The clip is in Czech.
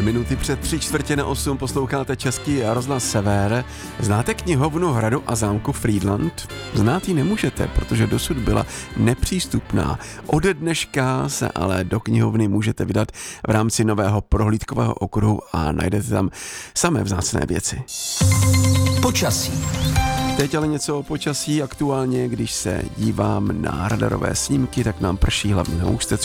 minuty před 7:45 posloucháte Český rozhlas Sever. Znáte knihovnu hradu a zámku Frýdlant? Znát ji nemůžete, protože dosud byla nepřístupná. Ode dneška se ale do knihovny můžete vydat v rámci nového prohlídkového okruhu a najdete tam samé vzácné věci. Počasí. Teď ale něco o počasí. Aktuálně, když se dívám na radarové snímky, tak nám prší hlavně na Ústecku.